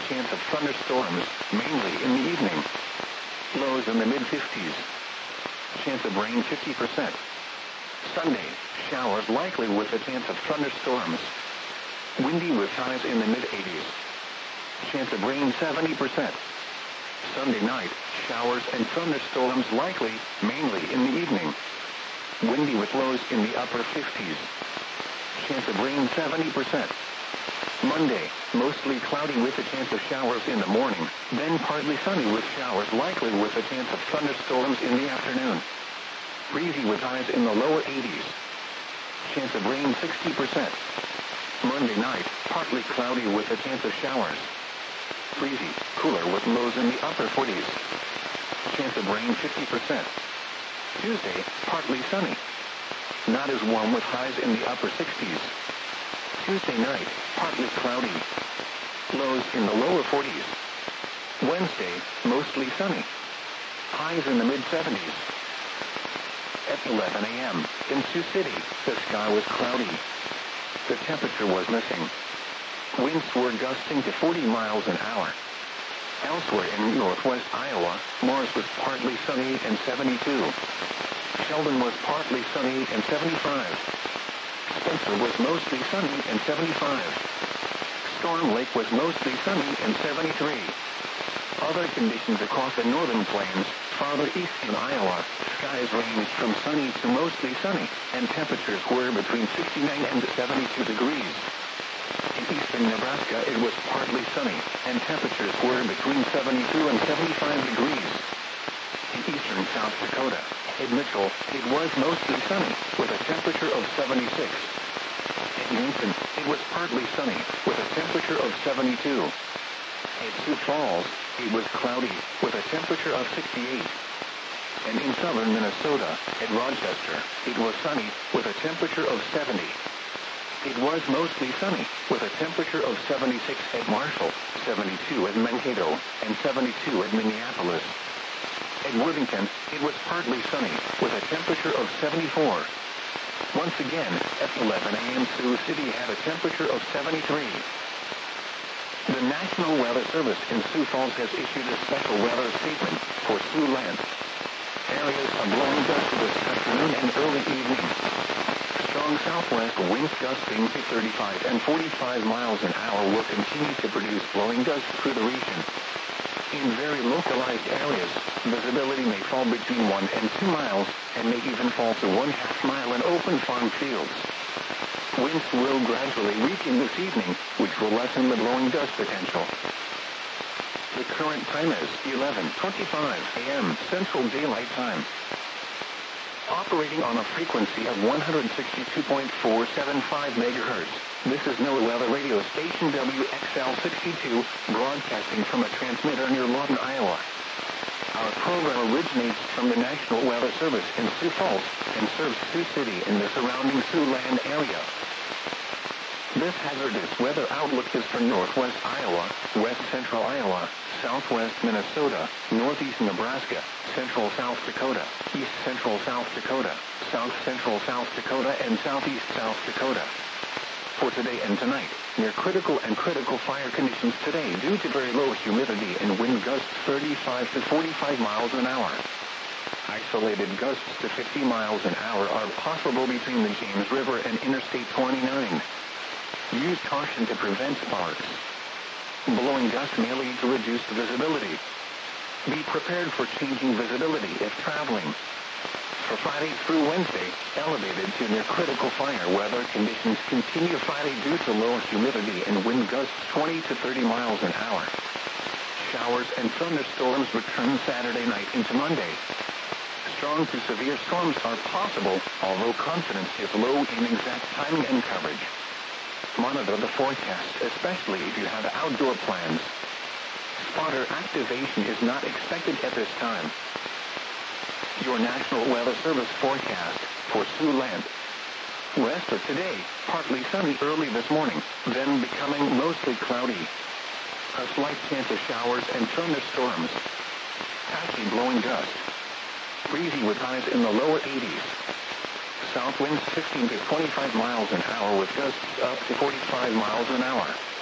chance of thunderstorms, mainly in the evening. Lows in the mid-50s. Chance of rain 50%. Sunday, showers likely with a chance of thunderstorms. Windy with highs in the mid-80s. Chance of rain 70%. Sunday night, showers and thunderstorms likely, mainly in the evening. Windy with lows in the upper 50s. Chance of rain 70%. Monday, mostly cloudy with a chance of showers in the morning, then partly sunny with showers likely with a chance of thunderstorms in the afternoon. Breezy with highs in the lower 80s. Chance of rain 60%. Monday night, partly cloudy with a chance of showers. Breezy, cooler with lows in the upper 40s. Chance of rain 50%. Tuesday, partly sunny. Not as warm with highs in the upper 60s. Tuesday night, partly cloudy. Lows in the lower 40s. Wednesday, mostly sunny. Highs in the mid-70s. At 11 a.m., in Sioux City, the sky was cloudy. The temperature was missing. Winds were gusting to 40 miles an hour. Elsewhere in northwest Iowa, Morris was partly sunny and 72. Sheldon was partly sunny and 75. Spencer was mostly sunny and 75. Storm Lake was mostly sunny and 73. Other conditions across the northern plains, farther east in Iowa, skies ranged from sunny to mostly sunny, and temperatures were between 69 and 72 degrees. In eastern Nebraska, it was partly sunny, and temperatures were between 72 and 75 degrees. In eastern South Dakota, at Mitchell, it was mostly sunny, with a temperature of 76. At Yankton, it was partly sunny, with a temperature of 72. At Sioux Falls, it was cloudy, with a temperature of 68. And in southern Minnesota, at Rochester, it was sunny, with a temperature of 70. It was mostly sunny, with a temperature of 76 at Marshall, 72 at Mankato, and 72 at Minneapolis. At Worthington, it was partly sunny, with a temperature of 74. Once again, at 11 a.m. Sioux City had a temperature of 73. The National Weather Service in Sioux Falls has issued a special weather statement for Siouxland. Areas of blowing dust this afternoon and early evening. Strong southwest winds gusting to 35 and 45 miles an hour will continue to produce blowing dust through the region. In very localized areas, visibility may fall between 1 and 2 miles, and may even fall to 1/2 mile in open farm fields. Winds will gradually weaken this evening, which will lessen the blowing dust potential. The current time is 11:25 a.m. Central Daylight Time. Operating on a frequency of 162.475 megahertz. This is NOAA Weather Radio Station WXL62, broadcasting from a transmitter near Lawton, Iowa. Our program originates from the National Weather Service in Sioux Falls and serves Sioux City and the surrounding Siouxland area. This hazardous weather outlook is for northwest Iowa, west central Iowa, southwest Minnesota, northeast Nebraska, central South Dakota, east central South Dakota, south central South Dakota, and southeast South Dakota. For today and tonight, near critical and critical fire conditions today due to very low humidity and wind gusts 35 to 45 miles an hour. Isolated gusts to 50 miles an hour are possible between the James River and Interstate 29. Use caution to prevent sparks. Blowing dust may lead to reduced visibility. Be prepared for changing visibility if traveling. For Friday through Wednesday, elevated to near critical fire weather conditions continue Friday due to low humidity and wind gusts 20 to 30 miles an hour. Showers and thunderstorms return Saturday night into Monday. Strong to severe storms are possible, although confidence is low in exact timing and coverage. Monitor the forecast, especially if you have outdoor plans. Spotter activation is not expected at this time. Your National Weather Service forecast for Siouxland. Rest of today, partly sunny early this morning, then becoming mostly cloudy. A slight chance of showers and thunderstorms. Patchy blowing dust. Breezy with highs in the lower 80s. South winds 15 to 25 miles an hour with gusts up to 45 miles an hour.